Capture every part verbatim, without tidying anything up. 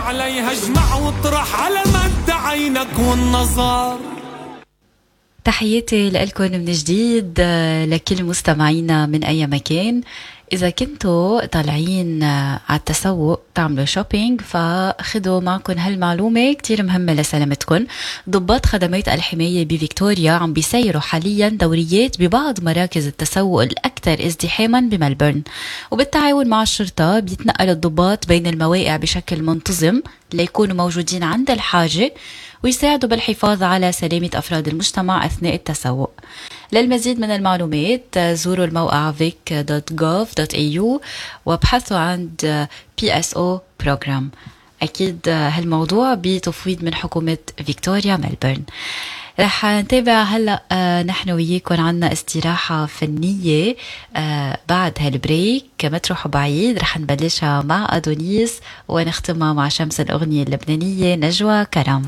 عليها اجمع واطرح على مد عينك والنظر. تحياتي لكم من جديد لكل مستمعينا من أي مكان. إذا كنتوا طالعين على التسوق تعملوا شوبينج فخدوا معكم هالمعلومة كتير مهمة لسلامتكم. ضباط خدمات الحماية بفيكتوريا عم بيسيروا حاليا دوريات ببعض مراكز التسوق الأكثر ازدحاما بملبورن، وبالتعاون مع الشرطة بيتنقل الضباط بين المواقع بشكل منتظم ليكونوا موجودين عند الحاجة ويساعدوا بالحفاظ على سلامة أفراد المجتمع أثناء التسوق. للمزيد من المعلومات زوروا الموقع فيك دوت جوف دوت إيه يو وابحثوا عن بي إس أو بروجرام. أكيد هالموضوع بتفويض من حكومة فيكتوريا ملبورن. رح نتابع هلأ آه نحن وياكم عنا استراحة فنية آه بعد هالبريك. ما تروحوا بعيد، رح نبلشها مع أدونيس ونختمها مع شمس الأغنية اللبنانية نجوى كرم.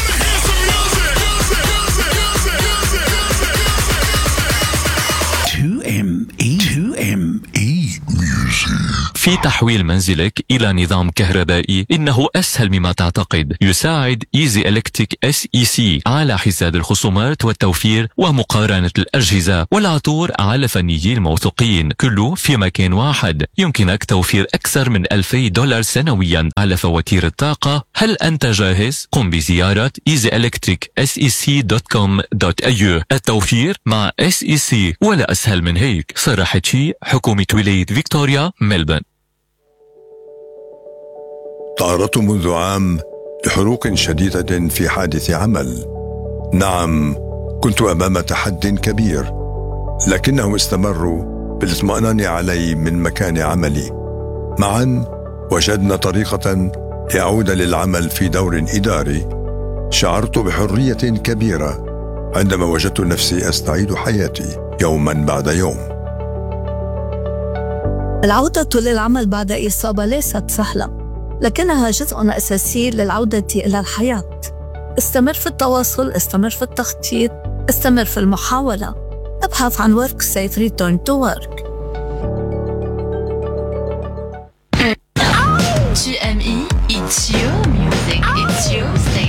تو إم إي تو إم إي في تحويل منزلك إلى نظام كهربائي إنه أسهل مما تعتقد. يساعد إيزي إلكتريك إس إي سي على حساب الخصومات والتوفير ومقارنة الأجهزة والعطور على فنيين الموثوقين، كله في مكان واحد. يمكنك توفير أكثر من ألفي دولار سنويا على فواتير الطاقة. هل أنت جاهز؟ قم بزيارة إيزي إلكتريك إس إي سي دوت كوم دوت إيه يو. التوفير مع إس إي سي ولا أسهل من هيك. صرحت شي حكومة ولاية فيكتوريا ملبورن. تعرضت منذ عام لحروق شديدة في حادث عمل. نعم، كنت أمام تحد كبير، لكنهم استمروا بالاطمئنان علي من مكان عملي. معا وجدنا طريقة لأعود للعمل في دور إداري. شعرت بحرية كبيرة عندما وجدت نفسي أستعيد حياتي يوما بعد يوم. العودة للعمل بعد إصابة ليست سهلة، لكنها جزء أساسي للعودة إلى الحياة. استمر في التواصل، استمر في التخطيط، استمر في المحاولة. ابحث عن Work Safe Return to Work.